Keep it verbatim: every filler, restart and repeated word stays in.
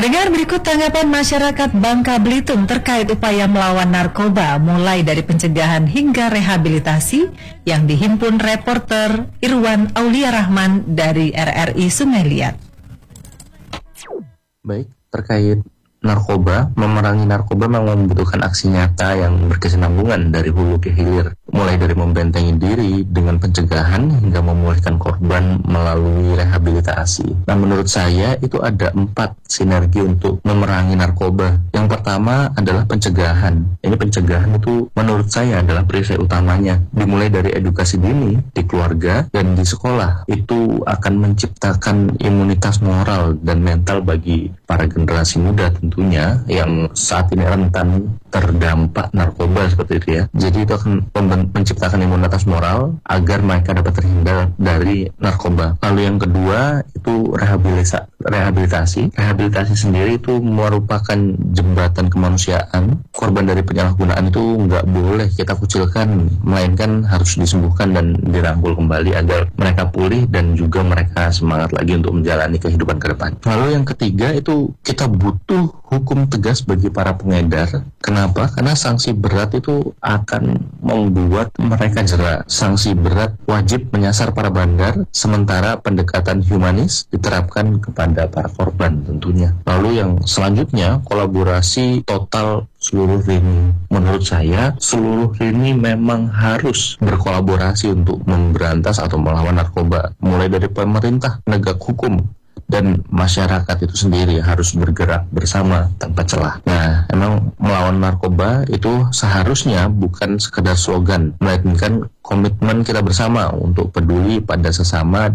Pendengar, berikut tanggapan masyarakat Bangka Belitung terkait upaya melawan narkoba mulai dari pencegahan hingga rehabilitasi yang dihimpun reporter Irwan Aulia Rahman dari R R I Sungai Liat. Baik, terkait narkoba, memerangi narkoba memang membutuhkan aksi nyata yang berkesinambungan dari hulu ke hilir, mulai dari membentengi diri dengan pencegahan hingga memulihkan korban melalui rehabilitasi. Nah, menurut saya itu ada empat sinergi untuk memerangi narkoba. Yang pertama adalah pencegahan. Ini pencegahan itu menurut saya adalah perisai utamanya, dimulai dari edukasi dini, di keluarga, dan di sekolah. Itu akan menciptakan imunitas moral dan mental bagi para generasi muda tentunya yang saat ini rentan terdampak narkoba seperti itu ya. Jadi itu akan menciptakan imunitas moral agar mereka dapat terhindar dari narkoba. Lalu yang kedua itu rehabilitasi. Rehabilitasi, rehabilitasi sendiri itu merupakan jembatan kemanusiaan. Korban dari penyalahgunaan itu nggak boleh kita kucilkan, melainkan harus disembuhkan dan dirangkul kembali agar mereka pulih dan juga mereka semangat lagi untuk menjalani kehidupan ke depan. Lalu yang ketiga itu kita butuh hukum tegas bagi para pengedar. Kenapa? Karena sanksi berat itu akan membuat mereka jera. Sanksi berat wajib menyasar para bandar, sementara pendekatan humanis diterapkan kepada para korban tentunya. Lalu yang selanjutnya, kolaborasi total seluruh lini. Menurut saya, seluruh lini memang harus berkolaborasi untuk memberantas atau melawan narkoba. Mulai dari pemerintah, penegak hukum, dan masyarakat itu sendiri harus bergerak bersama tanpa celah. Nah, emang melawan narkoba itu seharusnya bukan sekedar slogan, melainkan komitmen kita bersama untuk peduli pada sesama